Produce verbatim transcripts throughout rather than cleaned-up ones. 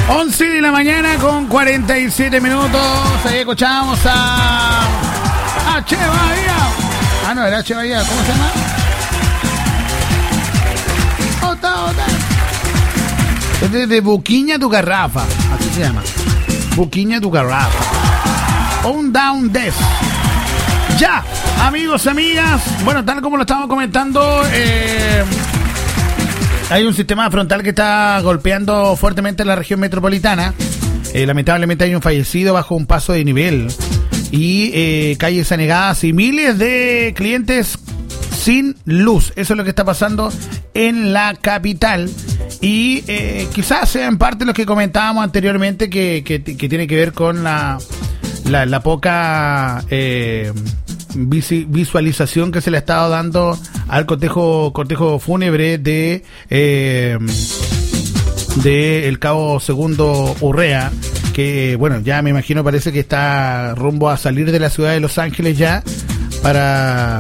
once de la mañana con cuarenta y siete minutos. Ahí escuchamos a H. Bahía. Ah, no, era H. Bahía. ¿Cómo se llama? Ota, ota. Es de, de Buquiña tu garrafa. Así se llama. Buquiña tu garrafa. On down death. Ya, amigos, amigas. Bueno, tal como lo estamos comentando, eh, hay un sistema frontal que está golpeando fuertemente la región metropolitana. Eh, lamentablemente hay un fallecido bajo un paso de nivel. Y eh, calles anegadas y miles de clientes sin luz. Eso es lo que está pasando en la capital. Y eh, quizás sea en parte lo que comentábamos anteriormente, que, que, que tiene que ver con la, la, la poca eh, visualización que se le ha estado dando al cortejo, cortejo fúnebre de, eh, de el cabo Segundo Urrea, que bueno, ya me imagino parece que está rumbo a salir de la ciudad de Los Ángeles ya para...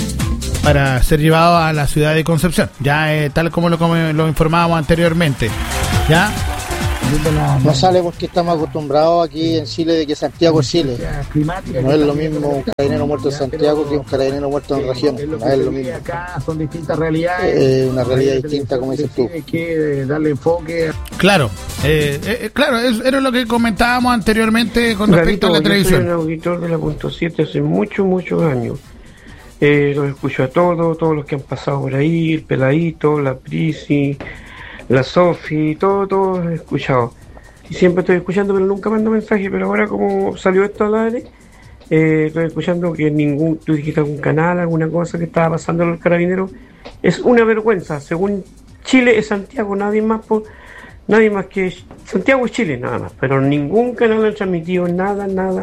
para ser llevado a la ciudad de Concepción, ya eh, tal como lo, como lo informábamos anteriormente, ¿ya? No sale porque estamos acostumbrados aquí en Chile de que Santiago es Chile. No es lo mismo un carabinero muerto en Santiago que un carabinero muerto en regiones. No es lo mismo. Son distintas realidades. Eh, una realidad distinta, como dices tú. Hay que darle enfoque. Claro, eh, eh, claro, es, era lo que comentábamos anteriormente con respecto Clarito, a la televisión. Yo soy un auditor de la punto siete hace muchos, muchos años. Eh, los escucho a todos, todos los que han pasado por ahí, el Peladito, la Prisi, la Sofi, todo, todo he escuchado. Y siempre estoy escuchando, pero nunca mando mensaje. Pero ahora como salió esto al aire, eh, estoy escuchando que ningún, tú dijiste algún canal, alguna cosa que estaba pasando en los carabineros. Es una vergüenza. Según Chile es Santiago, nadie más, por, nadie más que Santiago es Chile, nada más. Pero ningún canal ha transmitido nada, nada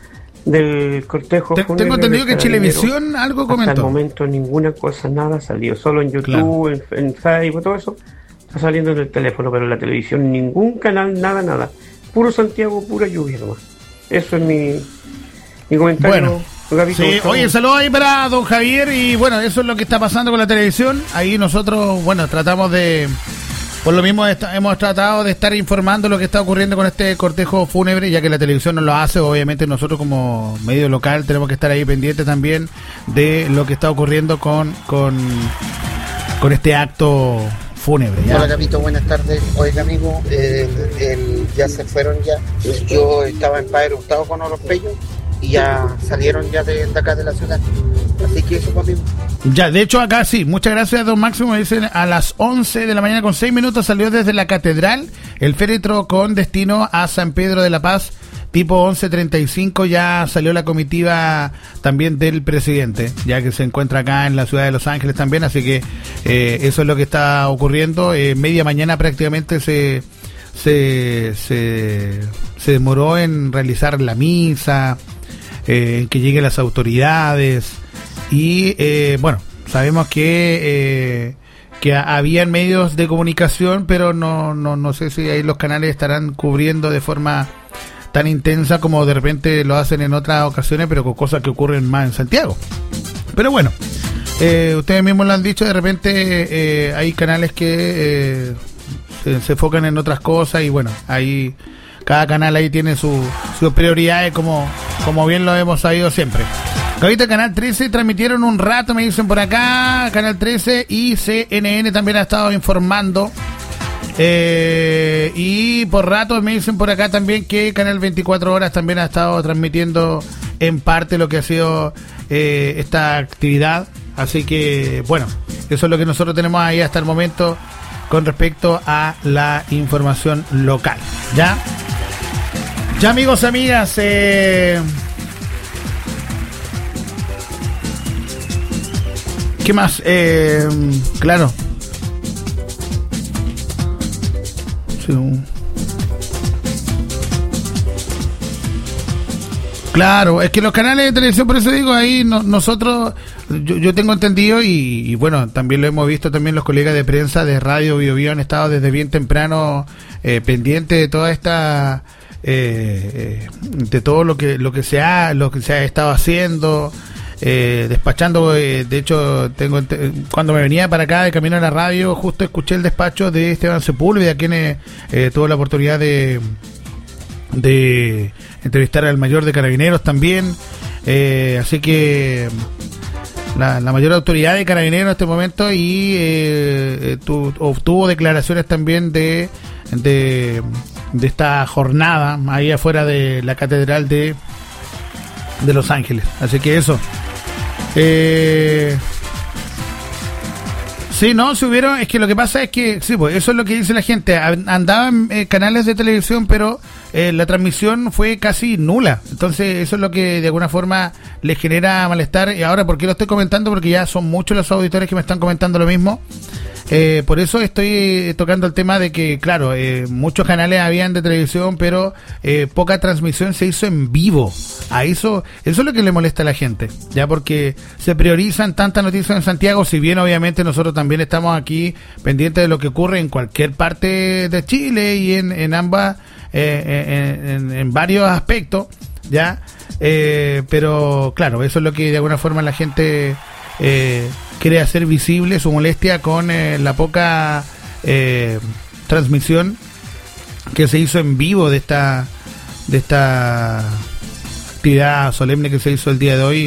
del cortejo. Te, tengo entendido que Chilevisión algo comentó. Hasta el momento ninguna cosa, nada salió. Solo en YouTube, claro. en, en Facebook, todo eso está saliendo en el teléfono, pero en la televisión ningún canal, nada, nada. Puro Santiago, pura lluvia nomás. Eso es mi, mi comentario. Bueno, sí, oye, saludos ahí para don Javier. Y bueno, eso es lo que está pasando con la televisión. Ahí nosotros, bueno, tratamos de... Por lo mismo est- hemos tratado de estar informando lo que está ocurriendo con este cortejo fúnebre, ya que la televisión no lo hace. Obviamente nosotros como medio local tenemos que estar ahí pendientes también de lo que está ocurriendo con con, con este acto fúnebre, ¿ya? Hola, Capito, buenas tardes. Oiga, amigo, eh, el, ya se fueron ya. Yo estaba en Padre Hurtado con Oropello y ya salieron ya de, de acá de la ciudad. Así que eso, conmigo. Ya, de hecho acá sí, muchas gracias don Máximo. Dicen a las once de la mañana con seis minutos salió desde la catedral el féretro con destino a San Pedro de la Paz, tipo once treinta y cinco. Ya salió la comitiva también del presidente, ya que se encuentra acá en la ciudad de Los Ángeles también, así que eh, eso es lo que está ocurriendo. Eh, media mañana prácticamente se, se, se, se demoró en realizar la misa, eh, en que lleguen las autoridades. Y eh, bueno, sabemos que eh, que habían medios de comunicación, pero no, no no sé si ahí los canales estarán cubriendo de forma tan intensa como de repente lo hacen en otras ocasiones, pero con cosas que ocurren más en Santiago. Pero bueno, eh, ustedes mismos lo han dicho, de repente eh, hay canales que eh, se, se enfocan en otras cosas y bueno, ahí cada canal ahí tiene su, sus prioridades, como, como bien lo hemos sabido siempre. Ahorita Canal trece transmitieron un rato, me dicen por acá, Canal trece y C N N también ha estado informando. Eh, y por ratos me dicen por acá también que Canal veinticuatro horas también ha estado transmitiendo en parte lo que ha sido eh, esta actividad. Así que, bueno, eso es lo que nosotros tenemos ahí hasta el momento con respecto a la información local. ¿Ya? Ya, amigos, amigas, eh... ¿qué más? Eh, claro. Sí. Claro, es que los canales de televisión, por eso digo, ahí no, nosotros, yo, yo tengo entendido y, y bueno, también lo hemos visto, también los colegas de prensa de Radio Bio Bio han estado desde bien temprano eh, pendientes de toda esta, eh, eh, de todo lo que lo que se ha, lo que se ha estado haciendo. eh, despachando, eh, de hecho, tengo cuando me venía para acá de camino a la radio, justo escuché el despacho de Esteban Sepúlveda, quien eh, eh, tuvo la oportunidad de, de entrevistar al mayor de Carabineros también, eh, así que la, la mayor autoridad de Carabineros en este momento, y eh, tu, obtuvo declaraciones también de, de de esta jornada ahí afuera de la Catedral de de Los Ángeles. Así que eso, eh, sí, no, si hubieron, es que lo que pasa es que sí, pues eso es lo que dice la gente, andaban eh, canales de televisión, pero eh, la transmisión fue casi nula, entonces eso es lo que de alguna forma les genera malestar. Y ahora, ¿por qué lo estoy comentando? Porque ya son muchos los auditores que me están comentando lo mismo. Eh, por eso estoy tocando el tema de que, claro, eh, muchos canales habían de televisión, pero eh, poca transmisión se hizo en vivo. A eso, eso es lo que le molesta a la gente, ya, porque se priorizan tantas noticias en Santiago, si bien obviamente nosotros también estamos aquí pendientes de lo que ocurre en cualquier parte de Chile y en, en ambas, eh, en, en, en varios aspectos, ya, eh, pero claro, eso es lo que de alguna forma la gente eh, quiere hacer visible su molestia con eh, la poca eh, transmisión que se hizo en vivo de esta de esta actividad solemne que se hizo el día de hoy